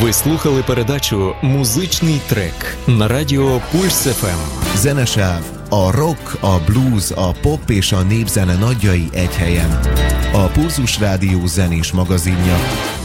Ви слухали передачу «Музичний трек» на радіо Пульс ФМ. Zenesáv, a rock, a blues, a pop és a népzene nagyjai egy helyen. A Pulzus Rádió zenés magazinja.